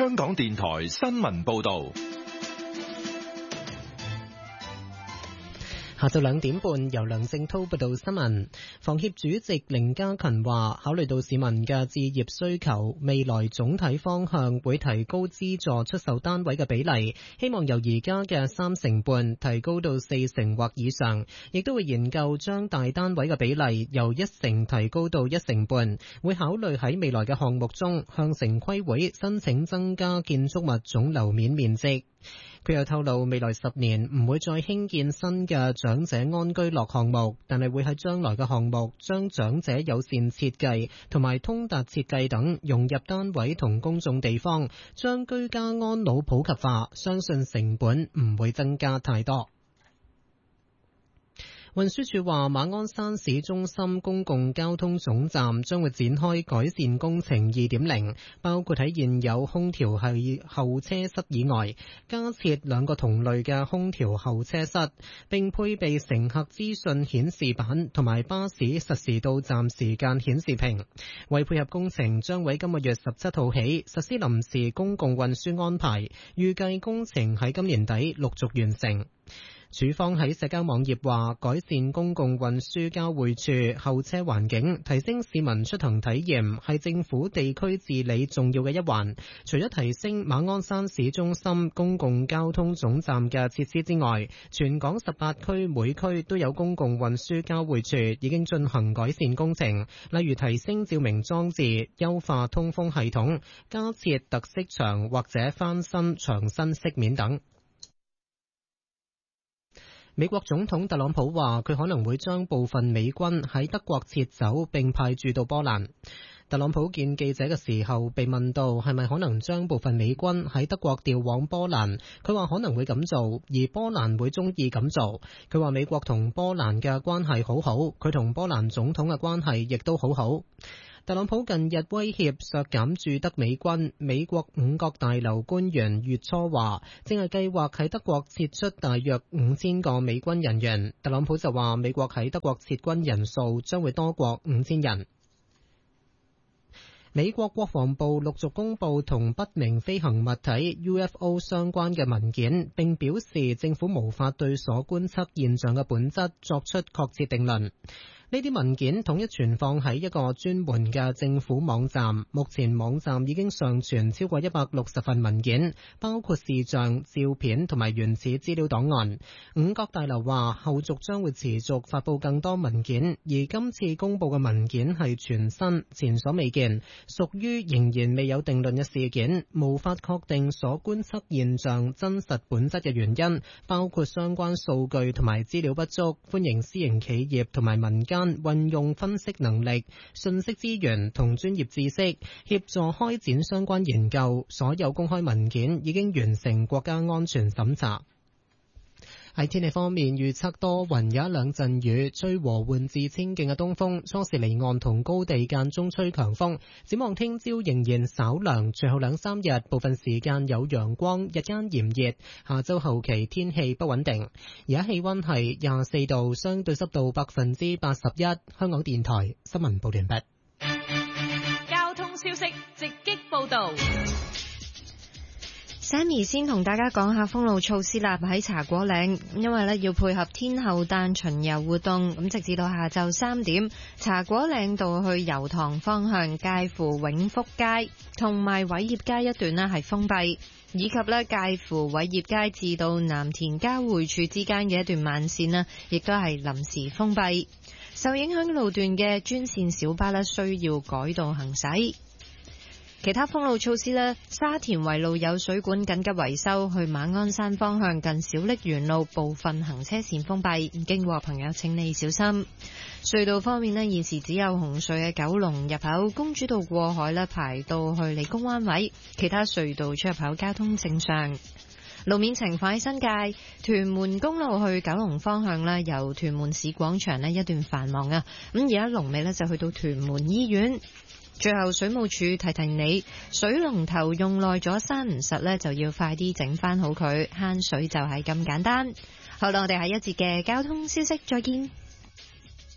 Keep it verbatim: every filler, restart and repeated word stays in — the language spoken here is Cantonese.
香港電台新聞報道。 下晝兩點半，由梁正滔報道新聞。房協主席凌家勤話，考慮到市民嘅置業需求，未來總體方向會提高資助出售單位嘅比例，希望由而家嘅三成半提高到四成或以上，亦都會研究將大單位嘅比例由一成提高到一成半，會考慮喺未來嘅項目中向城規會申請增加建築物總樓面面積。佢又透露，未來十年唔會再興建新嘅長者安居樂項目，但係會喺將來嘅項目將長者友善設計同埋通達設計等融入單位同公眾地方，將居家安老普及化，相信成本唔會增加太多。運輸署話，馬鞍山市中心公共交通總站將會展開改善工程 二點零， 包括喺現有空調係候車室以外加設兩個同類嘅空調候車室，並配備乘客資訊顯示板同埋巴士實時到站時間顯示屏。為配合工程，將會今個月十七號起實施臨時公共運輸安排，預計工程喺今年底陸續完成。署方喺社交網頁話，改善公共運輸交匯處候車環境，提升市民出行體驗，係政府地區治理重要嘅一環。除咗提升馬鞍山市中心公共交通總站嘅設施之外，全港十八區每區都有公共運輸交匯處已經進行改善工程，例如提升照明裝置、優化通風系統、加設特色牆或者翻新牆身飾面等。美國總統特朗普話，佢可能會將部分美軍喺德國撤走並派駐到波蘭。特朗普見記者嘅時候被問到係咪可能將部分美軍喺德國調往波蘭，佢話可能會咁做，而波蘭會中意咁做。佢話美國同波蘭嘅關係好好，佢同波蘭總統嘅關係亦都好好。特朗普近日威脅削減駐德美軍，美國五角大樓官員月初話，正係計劃喺德國撤出大約五千個美軍人員。特朗普就話，美國喺德國撤軍人數將會多過五千人。美國國防部陸續公布同不明飛行物體 U F O 相關嘅文件，並表示政府無法對所觀測現象嘅本質作出確切定論。呢啲文件統一存放喺一個專門嘅政府網站，目前網站已經上傳超過一百六十份文件，包括視像、照片同埋原始資料檔案。五角大樓話，後續將會持續發布更多文件，而今次公布嘅文件係全新、前所未見，屬於仍然未有定論嘅事件，無法確定所觀測現象真實本質嘅原因，包括相關數據同埋資料不足，歡迎私營企業同埋民間運用分析能力、信息資源同專業知識，協助開展相關研究。所有公開文件已經完成國家安全審查。喺天氣方面，預測多雲，有一兩陣雨，吹和緩至清勁嘅東風，初時離岸同高地間中吹強風。展望聽朝仍然稍涼，隨後兩三日部分時間有陽光，日間炎熱。下周後期天氣不穩定。而家氣溫係廿四度，相對濕度百分之八十一。香港電台新聞報完畢。 交通消息直擊報道。 Sammy 先同大家講下封路措施啦，喺茶果嶺，因為咧要配合天后誕巡遊活動，咁直至到下晝三點，茶果嶺道去油塘方向介乎永福街同埋偉業街一段咧係封閉，以及咧介乎偉業街至到藍田交匯處之間嘅一段慢線咧，亦都係臨時封閉。受影響路段嘅專線小巴咧需要改道行駛。其他封路措施呢，沙田圍路有水管緊急維修，去馬鞍山方向近小瀝源路部分行車線封閉，經過朋友請你小心。隧道方面呢，現時只有紅隧嘅九龍入口公主道過海呢排到去理工灣位，其他隧道出入口交通正常。路面情況喺新界屯門公路去九龍方向呢，由屯門市廣場呢一段繁忙啊，咁而家龍尾呢就去到屯門醫院。最後水務署提提你，水龍頭用耐咗閂唔實呢，就要快啲整翻好佢，慳水就係咁簡單。好啦，我哋下一節嘅交通消息再見。